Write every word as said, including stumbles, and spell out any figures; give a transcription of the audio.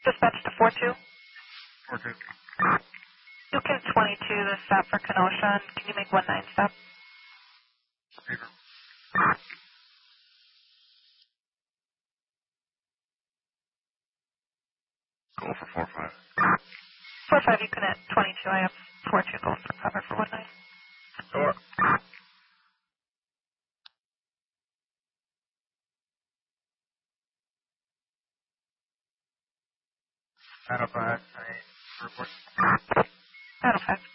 Dispatch to four two. four two. Yukon twenty-two, the stop for Kenosha. Can you make one nine stop? Paper. Go for four five. four five, Yukon at twenty-two. I have four two going for cover for one nine. Door. Out of five. Report. Out of five.